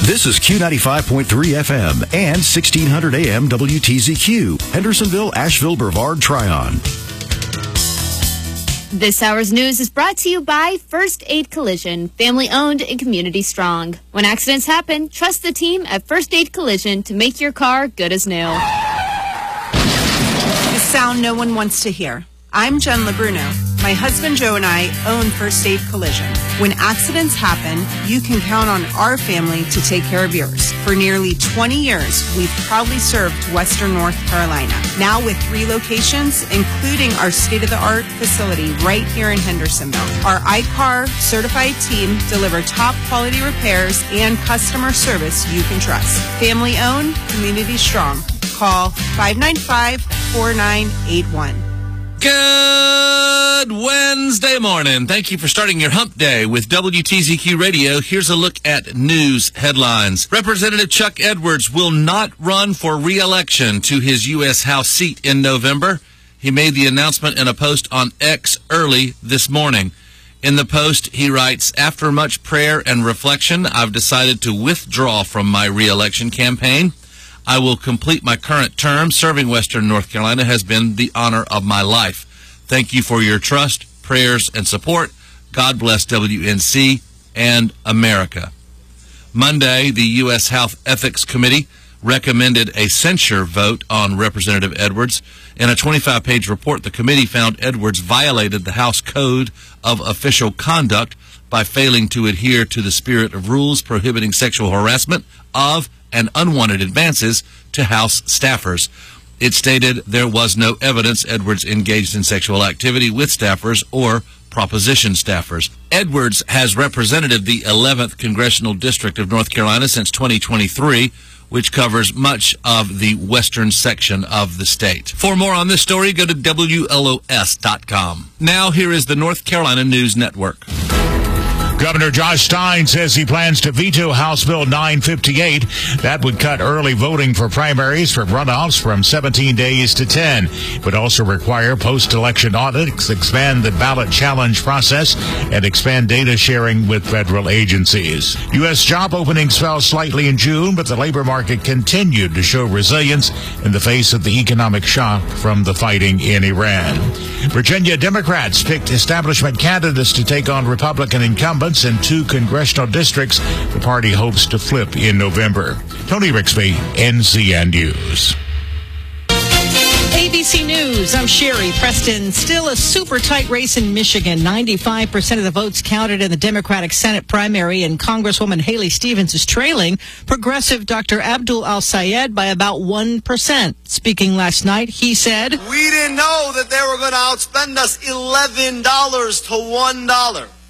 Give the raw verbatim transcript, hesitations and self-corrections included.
This is Q ninety-five point three F M and sixteen hundred A M W T Z Q, Hendersonville, Asheville, Brevard, Tryon. This hour's news is brought to you by First Aid Collision, family owned and community strong. When accidents happen, trust the team at First Aid Collision to make your car good as new. The sound no one wants to hear. I'm Jen LeBruno. My husband Joe and I own First Aid Collision. When accidents happen, you can count on our family to take care of yours. For nearly twenty years, we've proudly served Western North Carolina. Now with three locations, including our state-of-the-art facility right here in Hendersonville. Our I C A R certified team deliver top quality repairs and customer service you can trust. Family owned, community strong. Call five nine five, four nine eight one. Good Wednesday morning. Thank you for starting your hump day with W T Z Q Radio. Here's a look at news headlines. Representative Chuck Edwards will not run for re-election to his U S House seat in November. He made the announcement in a post on X early this morning. In the post, he writes, "After much prayer and reflection, I've decided to withdraw from my re-election campaign. I will complete my current term. Serving Western North Carolina has been the honor of my life. Thank you for your trust, prayers, and support. God bless W N C and America." Monday, the U S Health Ethics Committee recommended a censure vote on Representative Edwards. In a twenty-five page report, the committee found Edwards violated the House Code of Official Conduct by failing to adhere to the spirit of rules prohibiting sexual harassment of and unwanted advances to House staffers. It stated there was no evidence Edwards engaged in sexual activity with staffers or proposition staffers. Edwards has represented the eleventh Congressional District of North Carolina since twenty twenty-three, which covers much of the western section of the state. For more on this story, go to W L O S dot com. Now, here is the North Carolina News Network. Governor Josh Stein says he plans to veto House Bill nine fifty-eight. That would cut early voting for primaries from runoffs from seventeen days to ten. It would also require post-election audits, expand the ballot challenge process, and expand data sharing with federal agencies. U S job openings fell slightly in June, but the labor market continued to show resilience in the face of the economic shock from the fighting in Iran. Virginia Democrats picked establishment candidates to take on Republican incumbents in two congressional districts the party hopes to flip in November. Tony Rixby, N C N News. A B C News, I'm Sherry Preston. Still a super tight race in Michigan. ninety-five percent of the votes counted in the Democratic Senate primary, and Congresswoman Haley Stevens is trailing progressive Doctor Abdul Al-Sayed by about one percent. Speaking last night, he said, "We didn't know that they were going to outspend us eleven dollars to one dollar.